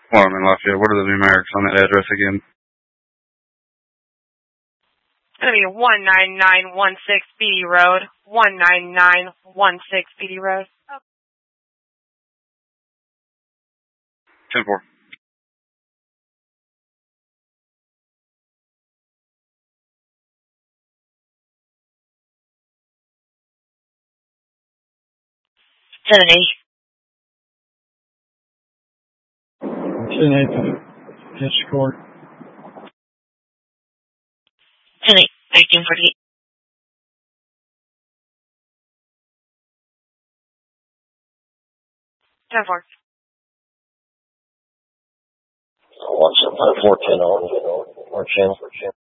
Well, I'm in Lafayette. What are the numerics on that address again? It's going to be 19916 Beatty Road. 19916 Beatty Road. 10-4. Escort. 1948. 10-4. 175 410 on our channel.